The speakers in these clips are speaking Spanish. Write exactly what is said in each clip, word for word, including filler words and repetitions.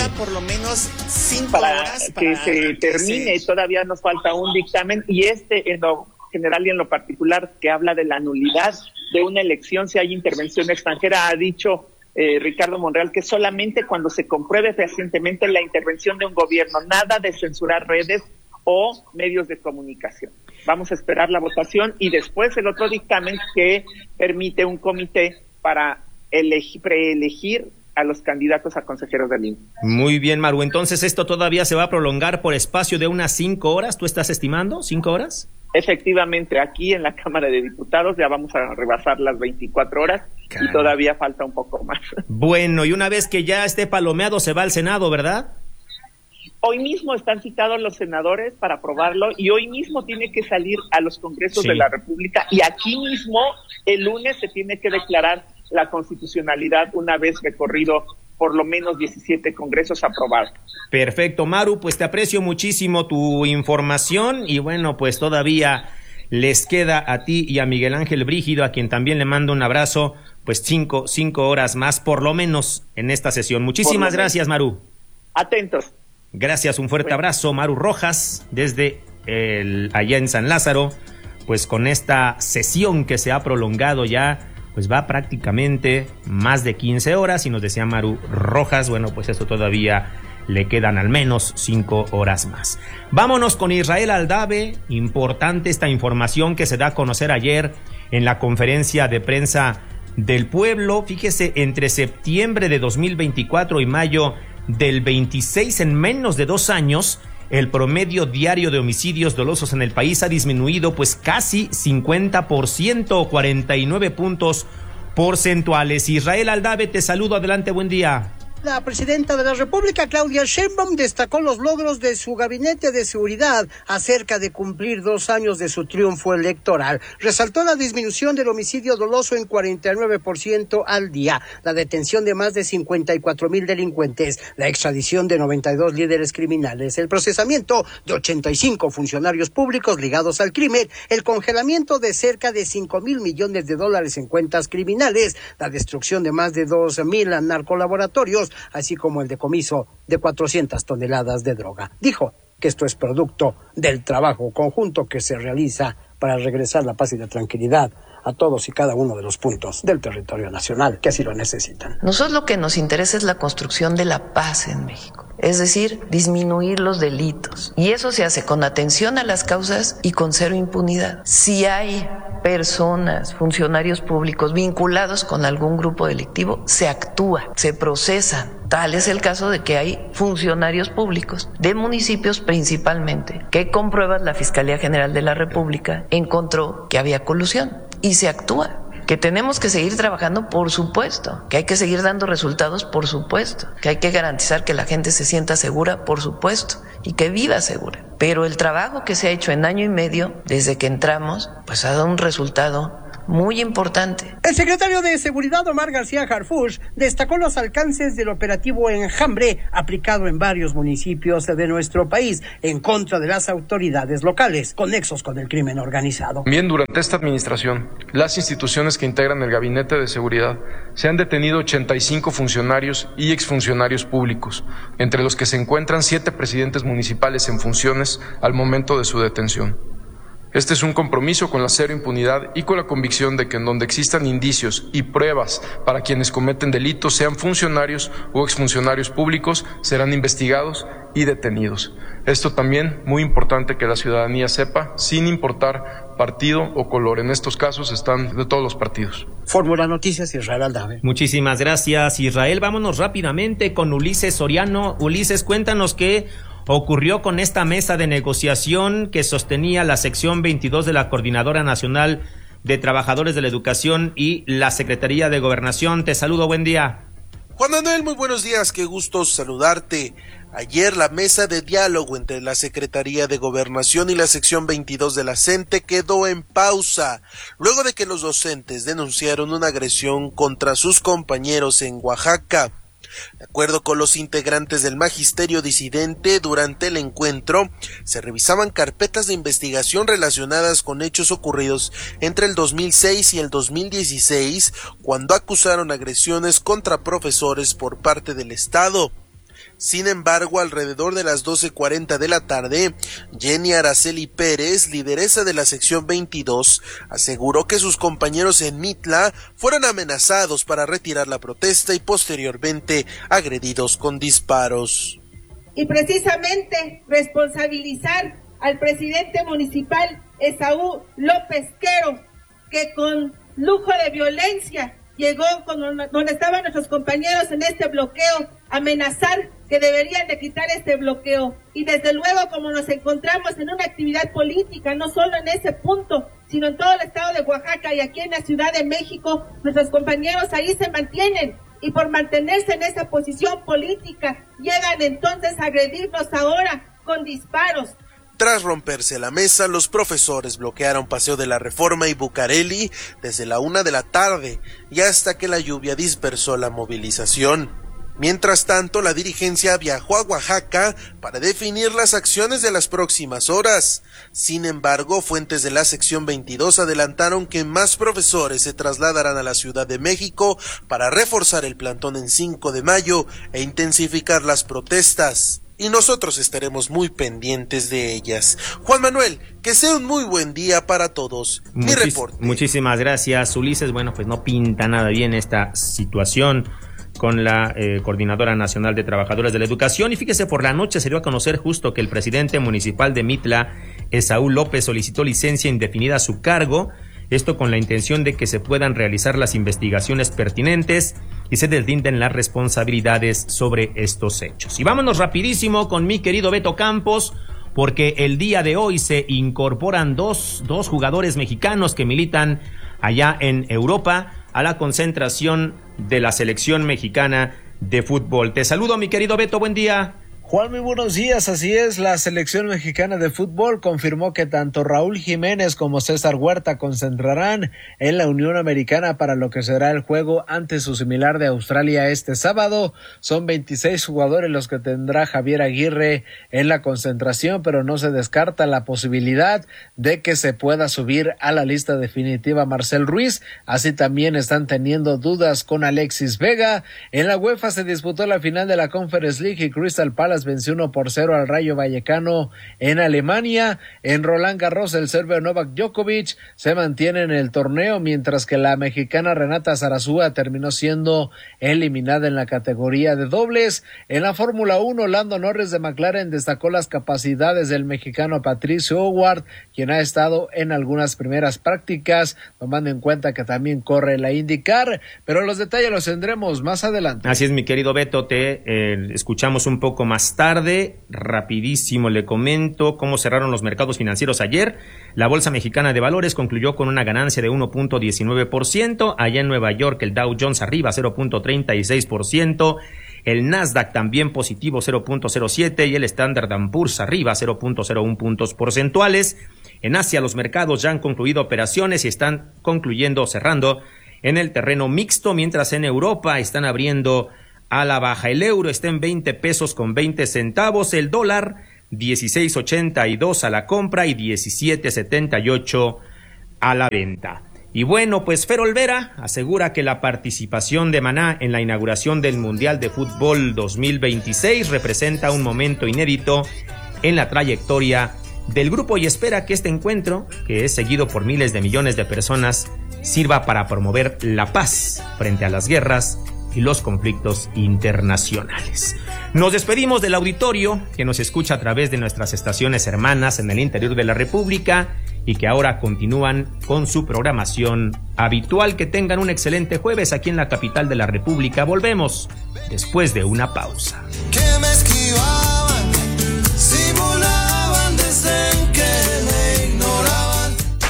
falta por lo menos cinco para horas para que se que termine. se... Todavía nos falta un dictamen y este en lo general y en lo particular que habla de la nulidad de una elección si hay intervención extranjera. Ha dicho eh, Ricardo Monreal que solamente cuando se compruebe fehacientemente la intervención de un gobierno, nada de censurar redes o medios de comunicación. Vamos a esperar la votación y después el otro dictamen que permite un comité para elegir, preelegir a los candidatos a consejeros del I N E. Muy bien, Maru. Entonces, ¿esto todavía se va a prolongar por espacio de unas cinco horas? ¿Tú estás estimando cinco horas? Efectivamente, aquí en la Cámara de Diputados ya vamos a rebasar las veinticuatro horas. Caramba. Y todavía falta un poco más. Bueno, y una vez que ya esté palomeado, se va al Senado, ¿verdad? Hoy mismo están citados los senadores para aprobarlo y hoy mismo tiene que salir a los congresos sí. de la República y aquí mismo el lunes se tiene que declarar la constitucionalidad una vez recorrido por lo menos diecisiete congresos aprobados. Perfecto, Maru, pues te aprecio muchísimo tu información y bueno, pues todavía les queda a ti y a Miguel Ángel Brígido, a quien también le mando un abrazo, pues cinco, cinco horas más por lo menos en esta sesión. Muchísimas gracias, Maru. Atentos. Gracias, un fuerte abrazo, Maru Rojas, desde el, allá en San Lázaro, pues con esta sesión que se ha prolongado ya, pues va prácticamente más de quince horas, y nos decía Maru Rojas, bueno, pues esto todavía le quedan al menos cinco horas más. Vámonos con Israel Aldave, importante esta información que se da a conocer ayer en la conferencia de prensa del pueblo. Fíjese, entre septiembre de dos mil veinticuatro y mayo del veintiséis, en menos de dos años, el promedio diario de homicidios dolosos en el país ha disminuido pues casi cincuenta por ciento, cuarenta y nueve puntos porcentuales. Israel Aldave, te saludo, adelante, buen día. La presidenta de la República, Claudia Sheinbaum, destacó los logros de su gabinete de seguridad acerca de cumplir dos años de su triunfo electoral. Resaltó la disminución del homicidio doloso en cuarenta y nueve por ciento al día, la detención de más de cincuenta y cuatro mil delincuentes, la extradición de noventa y dos líderes criminales, el procesamiento de ochenta y cinco funcionarios públicos ligados al crimen, el congelamiento de cerca de cinco mil millones de dólares en cuentas criminales, la destrucción de más de dos mil narcolaboratorios, así como el decomiso de cuatrocientas toneladas de droga. Dijo que esto es producto del trabajo conjunto que se realiza para regresar la paz y la tranquilidad a todos y cada uno de los puntos del territorio nacional que así lo necesitan. Nosotros lo que nos interesa es la construcción de la paz en México, es decir, disminuir los delitos. Y eso se hace con atención a las causas y con cero impunidad. Si hay personas, funcionarios públicos vinculados con algún grupo delictivo, se actúa, se procesan. Tal es el caso de que hay funcionarios públicos de municipios principalmente que con pruebas la Fiscalía General de la República encontró que había colusión y se actúa. Que tenemos que seguir trabajando, por supuesto, que hay que seguir dando resultados, por supuesto, que hay que garantizar que la gente se sienta segura, por supuesto, y que viva segura. Pero el trabajo que se ha hecho en año y medio, desde que entramos, pues ha dado un resultado muy importante. El secretario de Seguridad, Omar García Harfuch, destacó los alcances del operativo Enjambre, aplicado en varios municipios de nuestro país, en contra de las autoridades locales, con nexos con el crimen organizado. Bien, durante esta administración, las instituciones que integran el Gabinete de Seguridad se han detenido ochenta y cinco funcionarios y exfuncionarios públicos, entre los que se encuentran siete presidentes municipales en funciones al momento de su detención. Este es un compromiso con la cero impunidad y con la convicción de que en donde existan indicios y pruebas para quienes cometen delitos, sean funcionarios o exfuncionarios públicos, serán investigados y detenidos. Esto también, muy importante que la ciudadanía sepa, sin importar partido o color. En estos casos están de todos los partidos. Fórmula Noticias, Israel Aldave. Muchísimas gracias, Israel. Vámonos rápidamente con Ulises Soriano. Ulises, cuéntanos qué ocurrió con esta mesa de negociación que sostenía la sección veintidós de la Coordinadora Nacional de Trabajadores de la Educación y la Secretaría de Gobernación. Te saludo, buen día. Juan Manuel, muy buenos días, qué gusto saludarte. Ayer la mesa de diálogo entre la Secretaría de Gobernación y la sección veintidós de la CENTE quedó en pausa, luego de que los docentes denunciaron una agresión contra sus compañeros en Oaxaca. De acuerdo con los integrantes del magisterio disidente, durante el encuentro se revisaban carpetas de investigación relacionadas con hechos ocurridos entre el dos mil seis y el dos mil dieciséis, cuando acusaron agresiones contra profesores por parte del Estado. Sin embargo, alrededor de las doce cuarenta de la tarde, Jenny Araceli Pérez, lideresa de la sección veintidós, aseguró que sus compañeros en Mitla fueron amenazados para retirar la protesta y posteriormente agredidos con disparos. Y precisamente responsabilizar al presidente municipal Esaú López Quero, que con lujo de violencia llegó con donde estaban nuestros compañeros en este bloqueo, amenazar que deberían de quitar este bloqueo. Y desde luego, como nos encontramos en una actividad política, no solo en ese punto, sino en todo el estado de Oaxaca y aquí en la Ciudad de México, nuestros compañeros ahí se mantienen. Y por mantenerse en esa posición política, llegan entonces a agredirnos ahora con disparos. Tras romperse la mesa, los profesores bloquearon Paseo de la Reforma y Bucareli desde la una de la tarde y hasta que la lluvia dispersó la movilización. Mientras tanto, la dirigencia viajó a Oaxaca para definir las acciones de las próximas horas. Sin embargo, fuentes de la sección veintidós adelantaron que más profesores se trasladarán a la Ciudad de México para reforzar el plantón en cinco de mayo e intensificar las protestas. Y nosotros estaremos muy pendientes de ellas. Juan Manuel, que sea un muy buen día para todos. Mi Muchis- reporte. Muchísimas gracias, Ulises. Bueno, pues no pinta nada bien esta situación con la eh, Coordinadora Nacional de Trabajadores de la Educación. Y fíjese, por la noche se dio a conocer justo que el presidente municipal de Mitla, Esaú López, solicitó licencia indefinida a su cargo. Esto con la intención de que se puedan realizar las investigaciones pertinentes y se deslinden las responsabilidades sobre estos hechos. Y vámonos rapidísimo con mi querido Beto Campos, porque el día de hoy se incorporan dos, dos jugadores mexicanos que militan allá en Europa a la concentración de la selección mexicana de fútbol. Te saludo, mi querido Beto, buen día. Juan, muy buenos días. Así es, la selección mexicana de fútbol confirmó que tanto Raúl Jiménez como César Huerta concentrarán en la Unión Americana para lo que será el juego ante su similar de Australia este sábado. Son veintiséis jugadores los que tendrá Javier Aguirre en la concentración, pero no se descarta la posibilidad de que se pueda subir a la lista definitiva Marcel Ruiz. Así también están teniendo dudas con Alexis Vega. En la UEFA se disputó la final de la Conference League y Crystal Palace venció uno por cero al Rayo Vallecano en Alemania. En Roland Garros, el serbio Novak Djokovic se mantiene en el torneo, mientras que la mexicana Renata Zarazúa terminó siendo eliminada en la categoría de dobles. En la Fórmula uno, Lando Norris de McLaren destacó las capacidades del mexicano Patricio Howard, quien ha estado en algunas primeras prácticas, tomando en cuenta que también corre la IndyCar, pero los detalles los tendremos más adelante. Así es, mi querido Beto, te eh, escuchamos un poco más tarde. Rapidísimo le comento cómo cerraron los mercados financieros ayer. La Bolsa Mexicana de Valores concluyó con una ganancia de uno punto diecinueve por ciento. Allá en Nueva York el Dow Jones arriba cero punto treinta y seis por ciento. El Nasdaq también positivo cero punto cero siete y el Standard and Poor's arriba cero punto cero uno puntos porcentuales. En Asia los mercados ya han concluido operaciones y están concluyendo, cerrando en el terreno mixto, mientras en Europa están abriendo a la baja. El euro está en veinte pesos con veinte centavos, el dólar dieciséis ochenta y dos a la compra y diecisiete setenta y ocho a la venta. Y bueno, pues Fer Olvera asegura que la participación de Maná en la inauguración del Mundial de Fútbol dos mil veintiséis representa un momento inédito en la trayectoria del grupo y espera que este encuentro, que es seguido por miles de millones de personas, sirva para promover la paz frente a las guerras y los conflictos internacionales. Nos despedimos del auditorio que nos escucha a través de nuestras estaciones hermanas en el interior de la República y que ahora continúan con su programación habitual. Que tengan un excelente jueves aquí en la capital de la República. Volvemos después de una pausa. Que me esquivaban, simulaban desde que me ignoraban.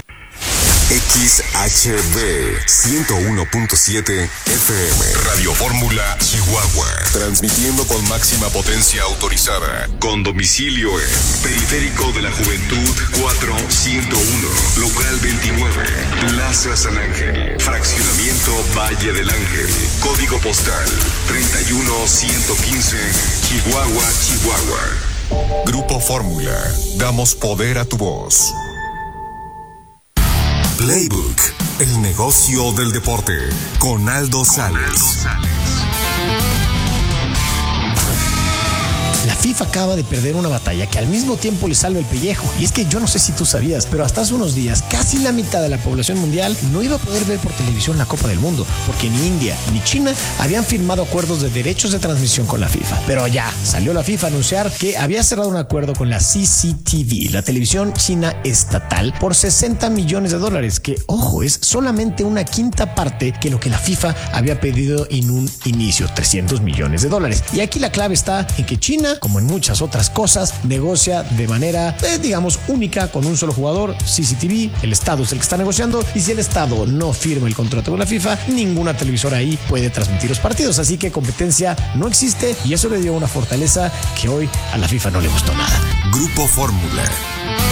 X H B ciento uno punto siete F M Radio Fórmula Chihuahua, transmitiendo con máxima potencia autorizada, con domicilio en Periférico de la Juventud cuatro ciento uno, local veintinueve, Plaza San Ángel, fraccionamiento Valle del Ángel, código postal treinta y uno ciento quince, Chihuahua, Chihuahua. Grupo Fórmula, damos poder a tu voz. Playbook, el negocio del deporte, con Aldo Sales. La FIFA acaba de perder una batalla que al mismo tiempo le salva el pellejo. Y es que yo no sé si tú sabías, pero hasta hace unos días casi la mitad de la población mundial no iba a poder ver por televisión la Copa del Mundo, porque ni India ni China habían firmado acuerdos de derechos de transmisión con la FIFA. Pero ya salió la FIFA a anunciar que había cerrado un acuerdo con la C C T V, la televisión china estatal, por sesenta millones de dólares, que, ojo, es solamente una quinta parte que lo que la FIFA había pedido en un inicio, trescientos millones de dólares. Y aquí la clave está en que China, como en muchas otras cosas, negocia de manera, eh, digamos, única con un solo jugador, C C T V. El Estado es el que está negociando, y si el Estado no firma el contrato con la FIFA, ninguna televisora ahí puede transmitir los partidos. Así que competencia no existe, y eso le dio una fortaleza que hoy a la FIFA no le gustó nada. Grupo Fórmula.